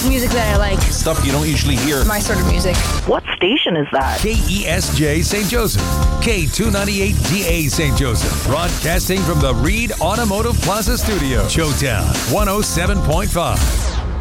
music that I like. Stuff you don't usually hear. My sort of music. What station is that? KESJ St. Joseph. K298DA St. Joseph. Broadcasting from the Reed Automotive Plaza Studio. Showtown 107.5.